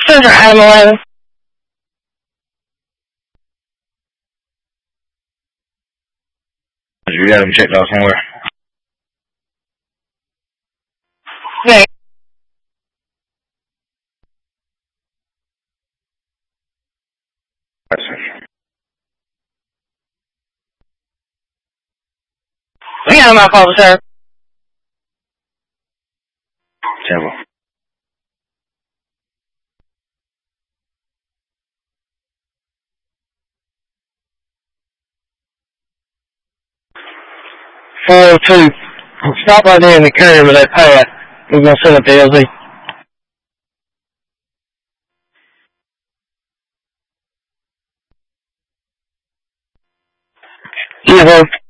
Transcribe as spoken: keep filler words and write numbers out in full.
Center Adam eleven. You got him checked out somewhere. Yeah. We got him out call, sir. Temple. four oh two. Stop right there in the curve of that path. We're going to send up the L Z. Yeah, bro.